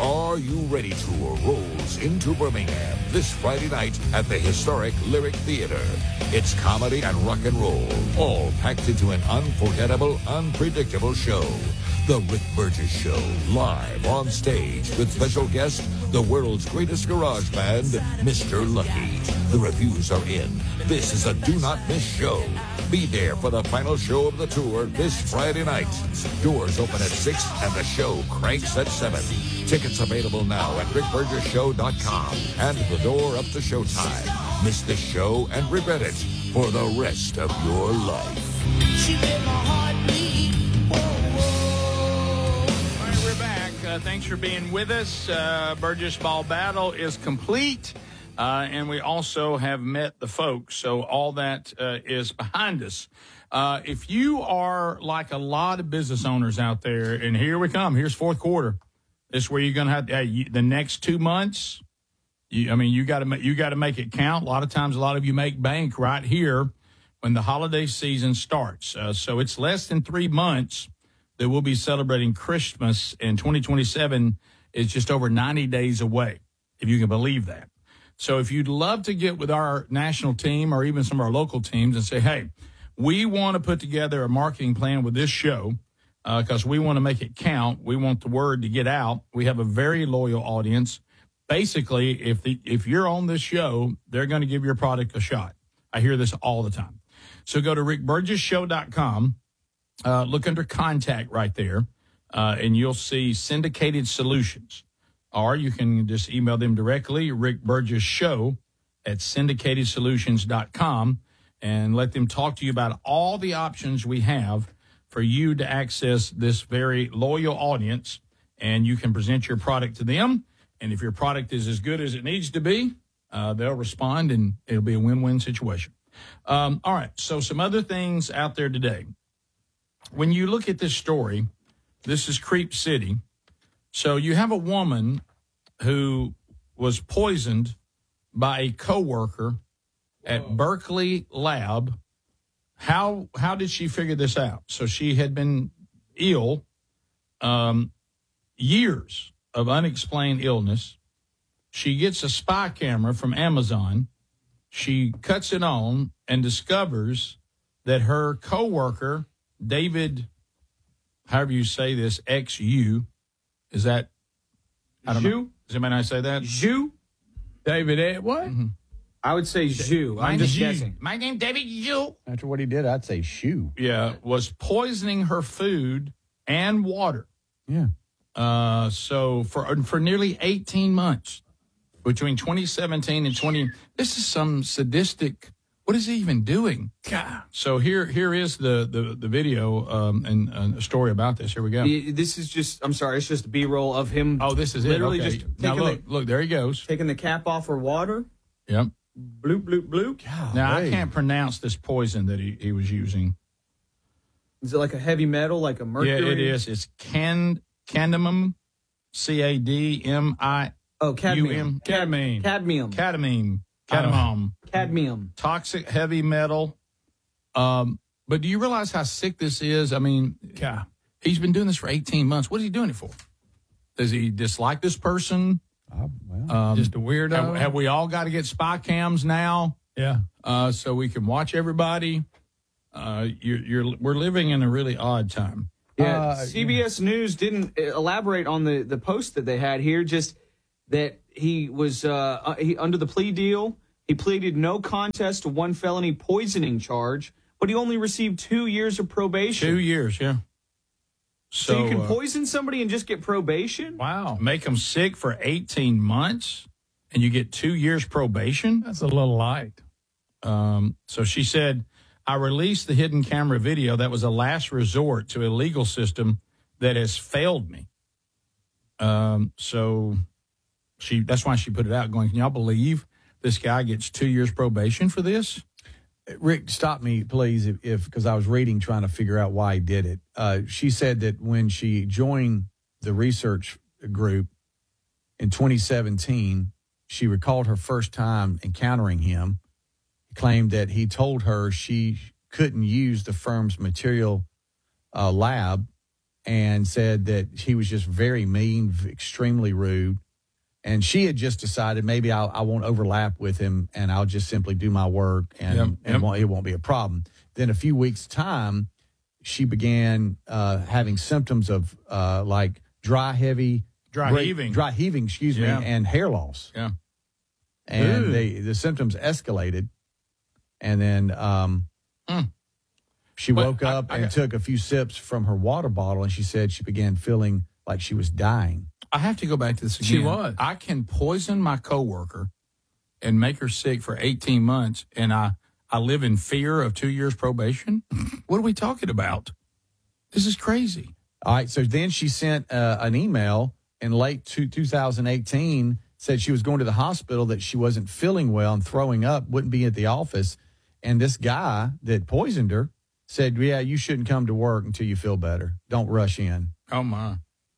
Are You Ready Tour rolls into Birmingham this Friday night at the historic Lyric Theater. It's comedy and rock and roll, all packed into an unforgettable, unpredictable show. The Rick Burgess Show, live on stage with special guest, the world's greatest garage band, Mr. Lucky. The reviews are in. This is a do-not-miss show. Be there for the final show of the tour this Friday night. Doors open at 6 and the show cranks at 7. Tickets available now at rickburgesshow.com and the door up to showtime. Miss this show and regret it for the rest of your life. She made my heart bleed. All right, we're back. Thanks for being with us. Burgess Ball Battle is complete. And we also have met the folks, so all that is behind us. If you are like a lot of business owners out there, and here we come, here's fourth quarter. This is where you're going to have the next 2 months. You got to make it count. A lot of times, a lot of you make bank right here when the holiday season starts. So it's less than 3 months that we'll be celebrating Christmas, and 2027 is just over 90 days away, if you can believe that. So if you'd love to get with our national team or even some of our local teams and say, hey, we want to put together a marketing plan with this show because we want to make it count. We want the word to get out. We have a very loyal audience. Basically, if you're on this show, they're going to give your product a shot. I hear this all the time. So go to rickburgesshow.com, look under contact right there, and you'll see Syndicated Solutions. Or you can just email them directly, rickburgessshow@syndicatedSolutions.com, and let them talk to you about all the options we have for you to access this very loyal audience, and you can present your product to them. And if your product is as good as it needs to be, they'll respond, and it'll be a win-win situation. All right, so some other things out there today. When you look at this story, this is Creep City. So you have a woman who was poisoned by a coworker at Berkeley Lab. How did she figure this out? So she had been ill, years of unexplained illness. She gets a spy camera from Amazon. She cuts it on and discovers that her coworker, David, however you say this, XU, is that, I don't know. Does anybody say that? Zhu? David, what? Mm-hmm. I would say Zhu. I'm just guessing. My name's David Zhu. After what he did, I'd say shoe. Yeah, was poisoning her food and water. Yeah. So for nearly 18 months, between 2017 and this is some sadistic. What is he even doing? God. So here is the video and a story about this. Here we go. This is just, I'm sorry, it's just B-roll of him. Oh, this is literally it. Okay. just Now taking look, there he goes. taking the cap off her water. Yep. Bloop, bloop, bloop. Now, I can't pronounce this poison that he was using. Is it like a heavy metal, like a mercury? Yeah, it is. It's cadmium, CADMIUM. Oh, cadmium. Cadmium. Toxic heavy metal. But do you realize how sick this is? I mean, he's been doing this for 18 months. What is he doing it for? Does he dislike this person? Just a weirdo. Have we all got to get spy cams now? Yeah. So we can watch everybody. We're living in a really odd time. Yeah. CBS News didn't elaborate on the post that they had here. Just that he was he under the plea deal. He pleaded no contest to one felony poisoning charge, but he only received 2 years of probation. 2 years, yeah. So you can poison somebody and just get probation? Wow. Make them sick for 18 months and you get 2 years probation? That's a little light. So she said, I released the hidden camera video that was a last resort to a legal system that has failed me. So that's why she put it out going, can y'all believe this guy gets 2 years probation for this? Rick, stop me, please, because I was reading trying to figure out why he did it. She said that when she joined the research group in 2017, she recalled her first time encountering him. He claimed that he told her she couldn't use the firm's material lab and said that he was just very mean, extremely rude. And she had just decided maybe I won't overlap with him and I'll just simply do my work and it won't be a problem. Then a few weeks' time, she began having symptoms of like dry heaving, and hair loss. Yeah. And the symptoms escalated. And then she woke up and took a few sips from her water bottle, and she said she began feeling like she was dying. I have to go back to this again. She was. I can poison my coworker and make her sick for 18 months, and I live in fear of 2 years probation? What are we talking about? This is crazy. All right, so then she sent an email in late 2018, said she was going to the hospital, that she wasn't feeling well and throwing up, wouldn't be at the office. And this guy that poisoned her said, yeah, you shouldn't come to work until you feel better. Don't rush in. Oh, my.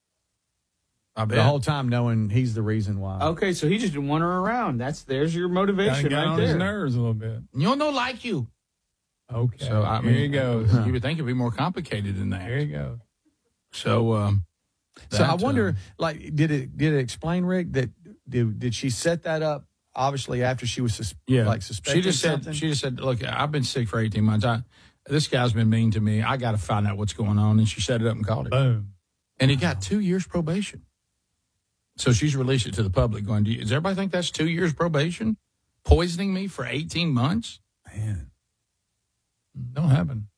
I bet. The whole time knowing he's the reason why. Okay, so he just didn't want her around. There's your motivation Got right on there. his nerves a little bit. You don't like you. Okay. So, I mean, here you go. You would think it'd be more complicated than that. Here you go. So, so I wonder, like, did it explain, Rick, that did she set that up? Obviously, after she was suspecting something? She just said, look, I've been sick for 18 months. This guy's been mean to me. I got to find out what's going on. And she set it up and called it. Boom. And he got 2 years probation. So she's released it to the public going, does everybody think that's 2 years probation? Poisoning me for 18 months? Man. Don't happen.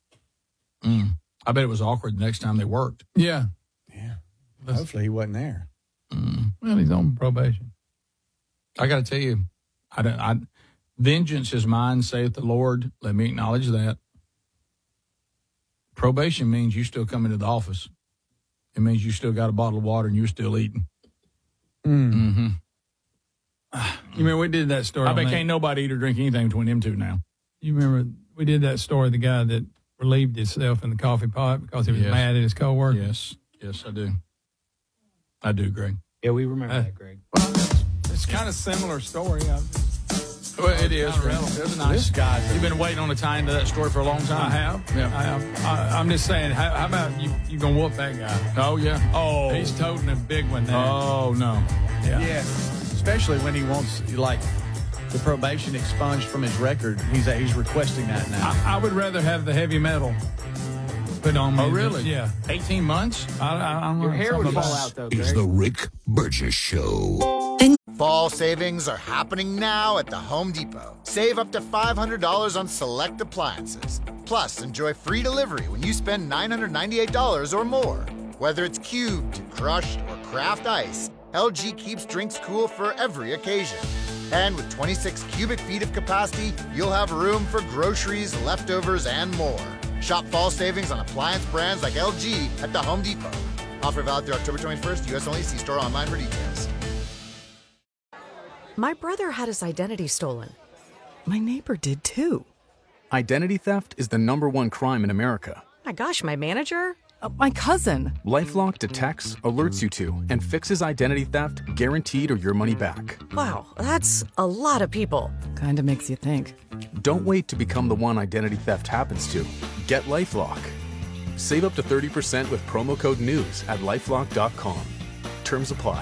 I bet it was awkward the next time they worked. Yeah. Yeah. Hopefully he wasn't there. Well, he's on probation. I got to tell you, vengeance is mine, saith the Lord. Let me acknowledge that. Probation means you still come into the office. It means you still got a bottle of water and you're still eating. You remember we did that story? I bet can't nobody eat or drink anything between them two now. You remember we did that story, the guy that relieved himself in the coffee pot because he was mad at his coworker? Yes, I do. I do, Greg. Yeah, we remember that, Greg. Well, it's kind of similar story. Well, it is. It was nice. This guy, You've been waiting on a tie into that story for a long time. I have. Yeah. I have. I'm just saying, how about you going to whoop that guy? Oh, yeah. Oh. He's toting a big one there. Oh, no. Yeah. especially when he wants, like, the probation expunged from his record. He's requesting that now. I would rather have the heavy metal put on me. Oh, really? Yeah. 18 months? I don't know. Your hair would Something fall about- out, though, Is Greg. the Rick Burgess Show. Fall savings are happening now at the Home Depot. Save up to $500 on select appliances. Plus, enjoy free delivery when you spend $998 or more. Whether it's cubed, crushed, or craft ice, LG keeps drinks cool for every occasion. And with 26 cubic feet of capacity, you'll have room for groceries, leftovers, and more. Shop fall savings on appliance brands like LG at the Home Depot. Offer valid through October 21st, U.S. only. See store online for details. My brother had his identity stolen. My neighbor did too. Identity theft is the #1 crime in America. My gosh, my manager? My cousin. LifeLock detects, alerts you to, and fixes identity theft guaranteed or your money back. Wow, that's a lot of people. Kinda makes you think. Don't wait to become the one identity theft happens to. Get LifeLock. Save up to 30% with promo code NEWS at LifeLock.com. Terms apply.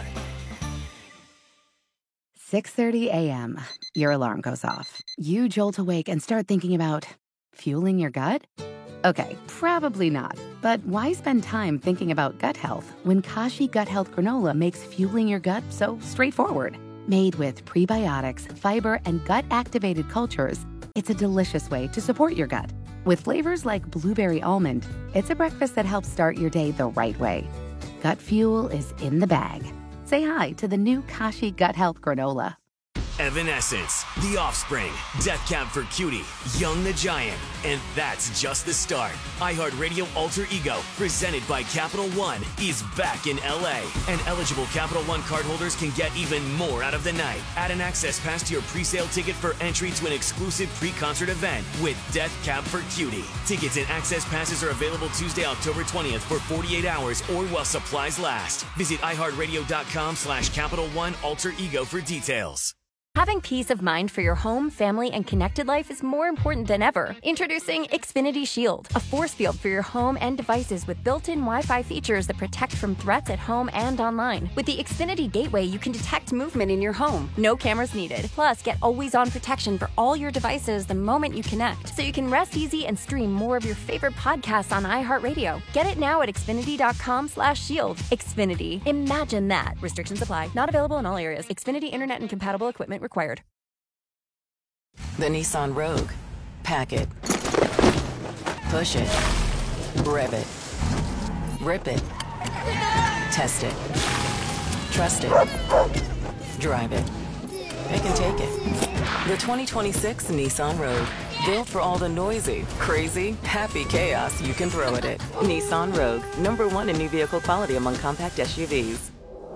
6:30 a.m. Your alarm goes off. You jolt awake and start thinking about fueling your gut? Okay, probably not. But why spend time thinking about gut health when Kashi Gut Health Granola makes fueling your gut so straightforward? Made with prebiotics, fiber, and gut-activated cultures, it's a delicious way to support your gut. With flavors like blueberry almond, it's a breakfast that helps start your day the right way. Gut fuel is in the bag. Say hi to the new Kashi Gut Health Granola. Evanescence, The Offspring, Death Cab for Cutie, Young the Giant, and that's just the start. iHeartRadio Alter Ego, presented by Capital One, is back in LA, and eligible Capital One cardholders can get even more out of the night. Add an access pass to your pre-sale ticket for entry to an exclusive pre-concert event with Death Cab for Cutie. Tickets and access passes are available Tuesday, October 20th for 48 hours or while supplies last. Visit iHeartRadio.com/Capital One Alter Ego for details. Having peace of mind for your home, family, and connected life is more important than ever. Introducing Xfinity Shield, a force field for your home and devices with built-in Wi-Fi features that protect from threats at home and online. With the Xfinity Gateway, you can detect movement in your home. No cameras needed. Plus, get always-on protection for all your devices the moment you connect, so you can rest easy and stream more of your favorite podcasts on iHeartRadio. Get it now at Xfinity.com/shield. Xfinity. Imagine that. Restrictions apply. Not available in all areas. Xfinity Internet and compatible equipment required. The Nissan Rogue. Pack it. Push it. Rev it. Rip it. Test it. Trust it. Drive it. Pick and take it. The 2026 Nissan Rogue. Built for all the noisy, crazy, happy chaos you can throw at it. Nissan Rogue. #1 in new vehicle quality among compact SUVs.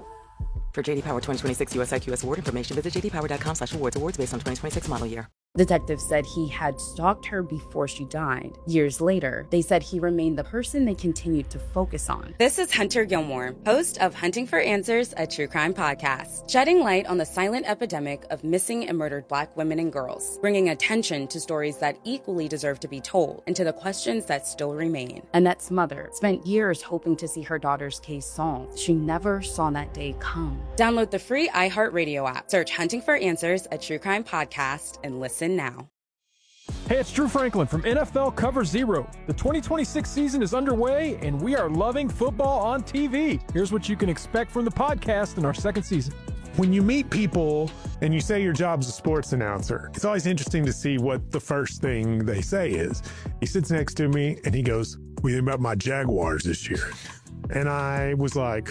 For JD Power 2026 US IQS award information, visit jdpower.com/awards. Awards based on 2026 model year. Detectives said he had stalked her before she died. Years later, they said he remained the person they continued to focus on. This is Hunter Gilmore, host of Hunting for Answers, a true crime podcast, shedding light on the silent epidemic of missing and murdered Black women and girls, bringing attention to stories that equally deserve to be told and to the questions that still remain. Annette's mother spent years hoping to see her daughter's case solved. She never saw that day come. Download the free iHeartRadio app, search Hunting for Answers, a true crime podcast, and listen now. Hey, it's Drew Franklin from NFL Cover Zero. The 2026 season is underway, and we are loving football on TV. Here's what you can expect from the podcast in our second season. When you meet people and you say your job's a sports announcer, it's always interesting to see what the first thing they say is. He sits next to me and he goes, "What do you think about my Jaguars this year?" And I was like,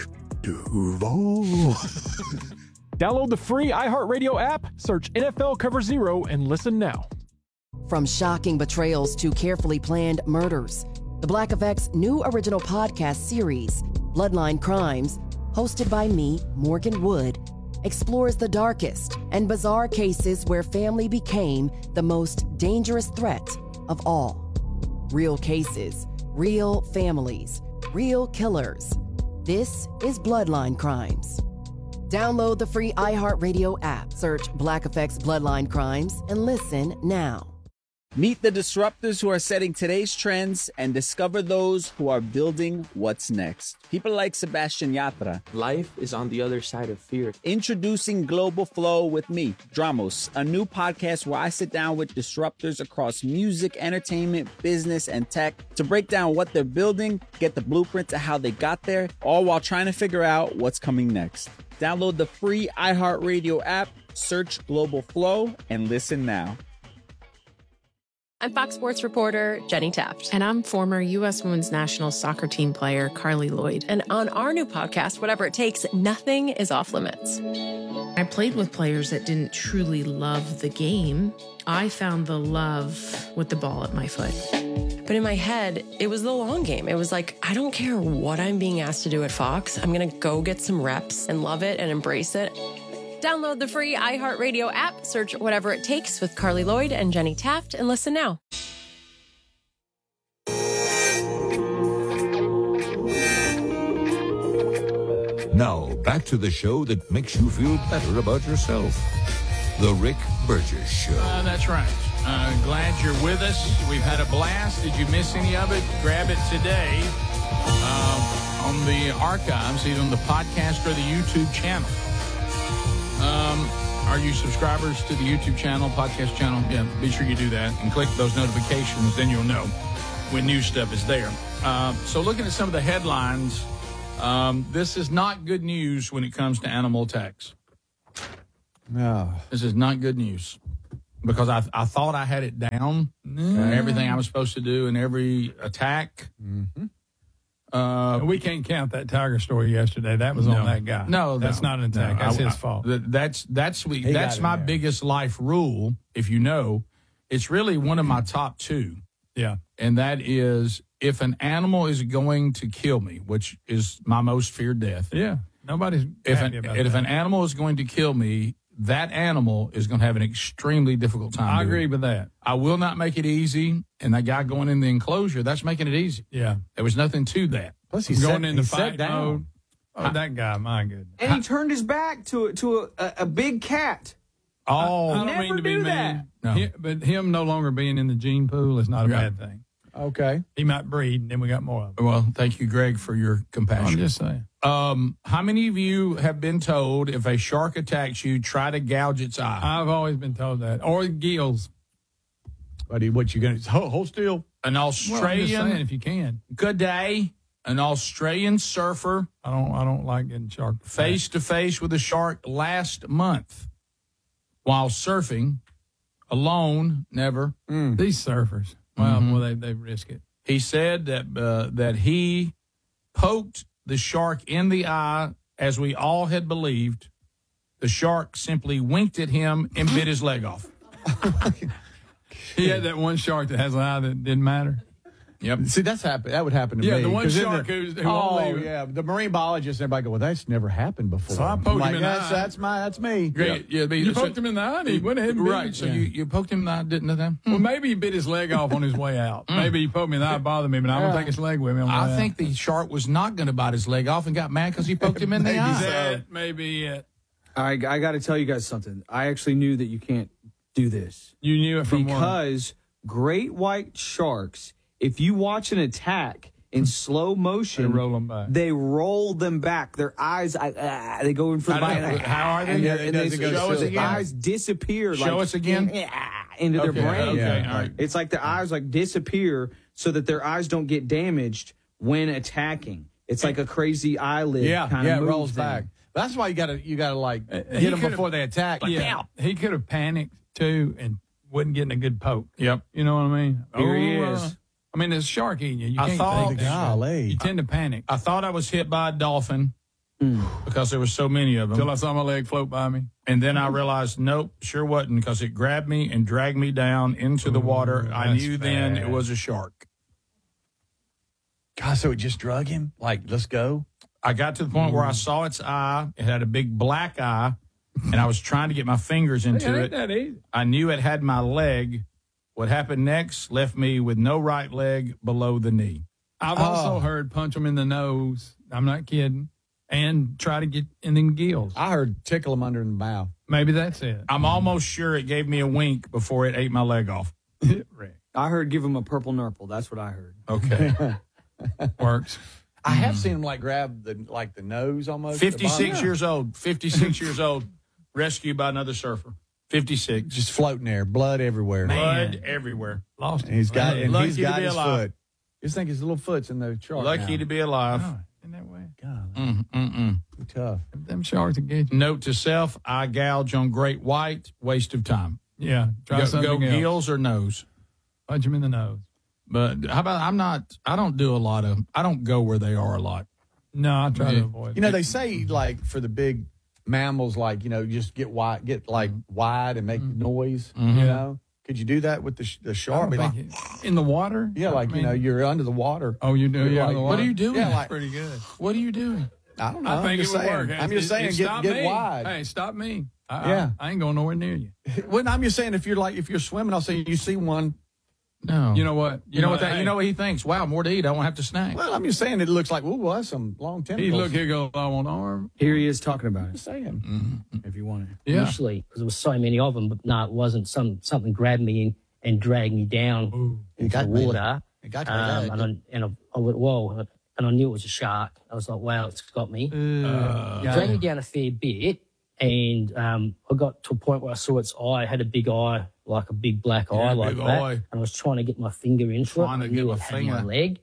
Duval. Download the free iHeartRadio app, search NFL Cover Zero, and listen now. From shocking betrayals to carefully planned murders, the Black Effect's new original podcast series, Bloodline Crimes, hosted by me, Morgan Wood, explores the darkest and bizarre cases where family became the most dangerous threat of all. Real cases, real families, real killers. This is Bloodline Crimes. Download the free iHeartRadio app, search Black Effect's Bloodline Crimes, and listen now. Meet the disruptors who are setting today's trends and discover those who are building what's next. People like Sebastian Yatra. Life is on the other side of fear. Introducing Global Flow with me, Dramos, a new podcast where I sit down with disruptors across music, entertainment, business, and tech to break down what they're building, get the blueprint to how they got there, all while trying to figure out what's coming next. Download the free iHeartRadio app, search Global Flow, and listen now. I'm Fox Sports reporter Jenny Taft. And I'm former U.S. Women's National Soccer Team player Carly Lloyd. And on our new podcast, Whatever It Takes, nothing is off limits. I played with players that didn't truly love the game. I found the love with the ball at my foot. But in my head, it was the long game. It was like, I don't care what I'm being asked to do at Fox. I'm going to go get some reps and love it and embrace it. Download the free iHeartRadio app, search Whatever It Takes with Carly Lloyd and Jenny Taft, and listen now. Now, back to the show that makes you feel better about yourself. The Rick Burgess Show. That's right. Glad you're with us. We've had a blast. Did you miss any of it? Grab it today on the archives, either on the podcast or the YouTube channel. Are you subscribers to the YouTube channel, podcast channel? Yeah, be sure you do that and click those notifications. Then you'll know when new stuff is there. So looking at some of the headlines, this is not good news when it comes to animal attacks. No. This is not good news because I thought I had it down, everything I was supposed to do in every attack. Mm-hmm. We can't count that tiger story yesterday. That was on that guy. No, that's not an attack. That's his fault. That's my biggest life rule. If you know, it's really one of my top two. Yeah, and that is if an animal is going to kill me, which is my most feared death. Yeah, nobody's happy about that. If an animal is going to kill me, that animal is going to have an extremely difficult time. I agree with that. I will not make it easy. And that guy going in the enclosure, that's making it easy. Yeah. There was nothing to that. Plus he's going into fight mode. Oh, that guy, my goodness. And he turned his back to a big cat. Oh, I don't never mean to be do mean. that. No. But him no longer being in the gene pool is not a Yeah. bad thing. Okay. He might breed, and then we got more of them. Well, thank you, Greg, for your compassion. I'm just saying. How many of you have been told if a shark attacks you, try to gouge its eye? I've always been told that. Or gills. Buddy, what you going to hold still? An Well, I'm just Australian, saying, if you can. good day, an Australian surfer I don't like getting shark face to face with a shark last month while surfing alone. Never. These surfers. Well, well, they risk it. He said that he poked the shark in the eye, as we all had believed. The shark simply winked at him and bit his leg off. He had that one shark that has an eye that didn't matter. Yep. See, that's happened. That would happen to me. Yeah, the one 'Cause then shark who won't leave it. yeah, the marine biologist and everybody go, well, that's never happened before. So I poked him in the eye. That's me. Great. Yeah, You poked him in the eye, and he went ahead and bit right. it. So you poked him in the eye, didn't they? Well, maybe he bit his leg off on his way out. Maybe he poked me in the eye, bothered me, but I'm going to take his leg with me on the way I out. think the shark was not going to bite his leg off and got mad because he poked him in the eye. That may be it. I got to tell you guys something. I actually knew that you can't do this. You knew it from because great white sharks, if you watch an attack in slow motion, they roll them back. Their eyes, they go in for the bite. How are they? And, Yeah, and they show us the again. eyes disappear. Show like, us again. Into their Okay, brain. okay, all right. It's like their eyes like disappear so that their eyes don't get damaged when attacking. It's like a crazy eyelid. kind it of rolls thing. back. That's why you gotta like He get them could've- before they attack. Like, Yeah, bam. he could have panicked too and wasn't getting a good poke. Yep. You know what I mean? Here he is. I mean, there's a shark eating you. You I can't thought- think that. Golly. You tend to panic. I thought I was hit by a dolphin because there were so many of them. Till I saw my leg float by me. And then I realized, nope, sure wasn't, because it grabbed me and dragged me down into the water. I that's knew then bad. it was a shark. God, so it just drug him? Like, let's go? I got to the point where I saw its eye. It had a big black eye, and I was trying to get my fingers into It it. ain't that easy. I knew it had my leg. What happened next left me with no right leg below the knee. I've also heard punch them in the nose. I'm not kidding. And try to get in the gills. I heard tickle him under the mouth. Maybe that's it. I'm almost sure it gave me a wink before it ate my leg off. I heard give him a purple nurple. That's what I heard. Okay. Works. I have seen him like grab the nose almost. 56 years old. 56 years old. Rescued by another surfer. 56. Just floating there, blood everywhere. Blood everywhere. Lost And he's got Lucky he's to got be his alive. foot. Just think his little foot's in the shark. Lucky to be alive. Oh, in that way. God, tough. Them sharks will get you. Note to self, eye gouge on great white, waste of time. Yeah. Try Go something else. gills or nose. Punch them in the nose. But how about I don't go where they are a lot. No, I try to avoid You know, they say like for the big mammals, like, you know, just get wide and make noise. You know, could you do that with the shark? In the water? Yeah, like, you know, you're under the water. Oh, you do? Yeah, Like, the What water? are you doing? Yeah, like, Pretty good. What are you doing? I don't know. I think I'm just it would saying. work. I'm just saying, Stop get me. wide. Hey, stop me. Yeah. I ain't going nowhere near you. Well, I'm just saying, if you're swimming, I'll say you see one. No. You know what? You know what he thinks? Wow, more to eat. I won't have to snack. Well, I'm just saying, it looks like, well, that's some long tentacles. He look, here go, I want arm. Here he is talking about it. Just saying. If you want it. Yeah. Initially, because there was so many of them, but no, it wasn't. Something grabbed me and dragged me down into the water. It got I went, whoa, and I knew it was a shark. I was like, wow, it's got me. Dragged me down a fair bit, and I got to a point where I saw its eye. It had a big eye, like a big black eye, like big that. eye. And I was trying to get my finger into Trying it. to I knew get it my had finger. my leg.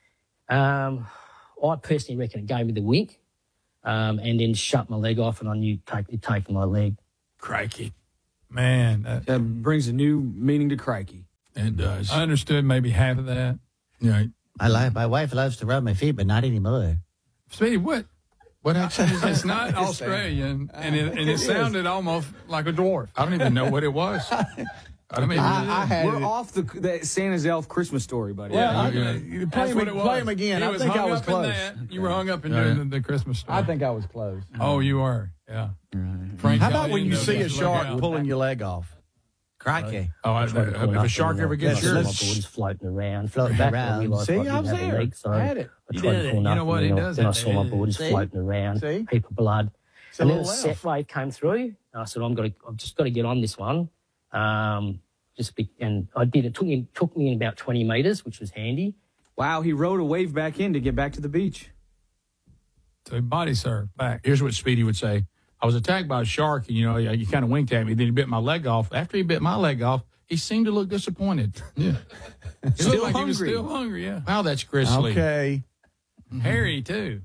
I personally reckon it gave me the wink, and then shut my leg off, and I knew it taken my leg. Crikey. Man, That brings a new meaning to crikey. It does. I understood maybe half of that. Yeah. My wife loves to rub my feet, but not anymore. Speedy, what? What accent is It's that? not Australian, and it sounded almost like a dwarf. I don't even know what it was. I mean, I had We're it. off the Santa's Elf Christmas story, buddy. Well, yeah. play him again. I think I was close. You were hung up in doing the Christmas story. I think I was close. Oh, you were. Yeah. Frank, How about when you knows see a this. Look shark out. pulling your leg off? Crikey. Oh, if a shark ever gets yours, my yours. body's floating around. Floating Back, around. I realised See, I didn't I was have a there. leg, so I had it. I You tried did to it. pull You know nothing, what? He and does then I that. saw my body's See? floating around, See? heap of blood. And then a set wave came through. And I said, I've just got to get on this one. And I did. It took me in about 20 meters, which was handy. Wow, he rode a wave back in to get back to the beach. So he body surfed back. Here's what Speedy would say. I was attacked by a shark, and, you kind of winked at me. Then he bit my leg off. After he bit my leg off, he seemed to look disappointed. Yeah. He looked like hungry. he was Still hungry, yeah. Wow, that's Chris Lee. Okay. Hairy, too.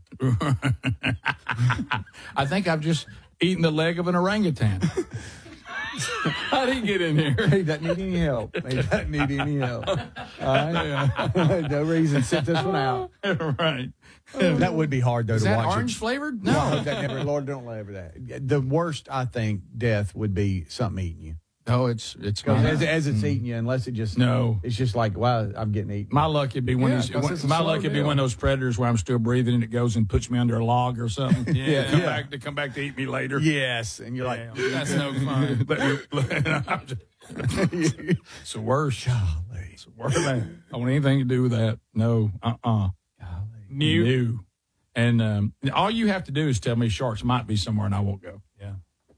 I think I've just eaten the leg of an orangutan. How'd he get in here? He doesn't need any help. All right. No reason to sit this one out. Right. That would be hard, though, Is to that watch. orange flavored? No. Lord, don't ever that. The worst, I think, death would be something eating you. Oh, it's as it's eating you, unless it just it's just like, wow, I'm getting eaten. My luck would be one of those predators where I'm still breathing and it goes and puts me under a log or something. Come back to eat me later. Yes, and you're like, that's no fun. It's the worst. It's the worst. I don't want anything to do with that. No. New. And all you have to do is tell me sharks might be somewhere and I won't go. Yeah.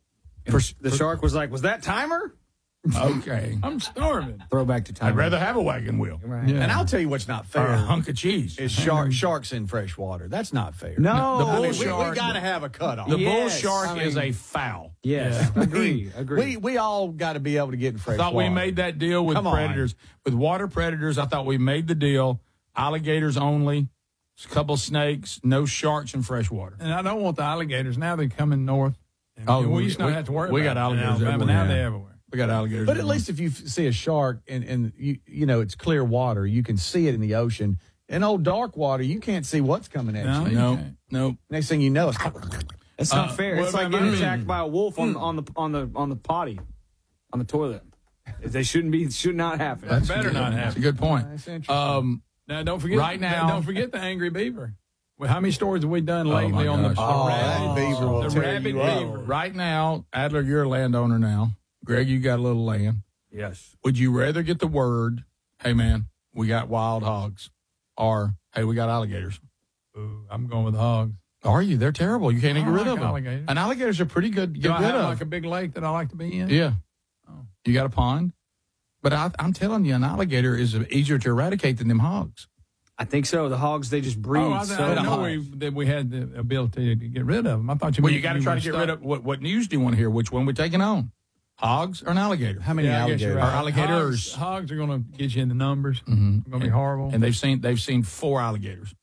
The shark was like, was that timer? Okay. I'm starving. Throw back to timer. I'd rather have a wagon wheel. Right. Yeah. And I'll tell you what's not fair. Or a hunk of cheese. Is sharks in fresh water. That's not fair. No. The bull we shark. got to have a cutoff. The bull shark is a foul. Yes. Agree. We all got to be able to get in fresh I thought water. we made that deal with predators. With water predators, I thought we made the deal. Alligators only. A couple snakes. No sharks in fresh water. And I don't want the alligators. Now they're coming north. Oh, we used to not have to worry about We got alligators everywhere. Now they're everywhere. We got alligators. But at least if you see a shark and you know it's clear water, you can see it in the ocean. In old dark water, you can't see what's coming at you. No. Next thing you know, it's not fair. It's like getting attacked by a wolf on the potty, on the toilet. They should not happen. That better not happen. That's a good point. That's interesting. Now don't forget. Right now, don't forget the angry beaver. Well, how many stories have we done lately on the that beaver will tear rabid you beaver? up. Right now, Adler, you're a landowner now. Greg, you got a little land. Yes. Would you rather get the word, hey, man, we got wild hogs, or, hey, we got alligators? Ooh, I'm going with hogs. Are you? They're terrible. You can't even get rid of them. Alligators. And alligators are pretty good to get Do I rid have of. like a big lake that I like to be in? Yeah. Oh. You got a pond? But I'm telling you, an alligator is easier to eradicate than them hogs. I think so. The hogs, they just breed I didn't know that we had the ability to get rid of them. I thought you got to try to get rid of what news do you want to hear? Which one we're taking on? Hogs or an alligator? How many alligators? Or alligators? Hogs are going to get you in the numbers. Mm-hmm. They're going to be horrible. And they've seen 4 alligators.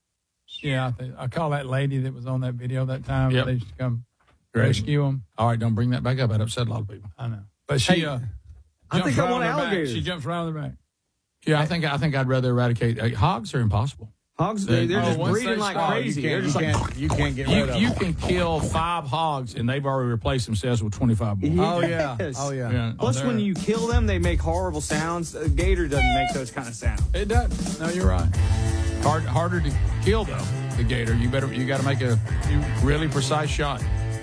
Yeah, I call that lady that was on that video that time. Yep. They used to come rescue them. All right, don't bring that back up. That upset a lot of people. I know. But she I think I want alligators. She jumps right on their back. Yeah, I think I'd rather eradicate. Hogs are impossible. Hogs, they're just breeding like crazy. You can't get rid of them. You can kill 5 hogs, and they've already replaced themselves with 25 more. Yes. Oh, yeah. Plus, when you kill them, they make horrible sounds. A gator doesn't make those kind of sounds. It does. No, you're right. Harder to kill, though, the gator. You got to make a really precise shot.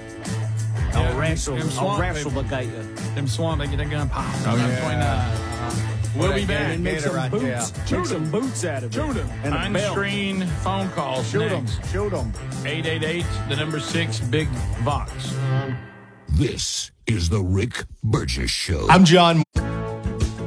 I'll wrestle the gator. Them swamp, they get a gun pop. Oh, yeah. We'll be back. And make some boots. Make some boots out of it. Shoot 'em. And a belt. On-screen phone calls. Shoot them. 888, the number 6, Big Vox. This is the Rick Burgess Show. I'm John.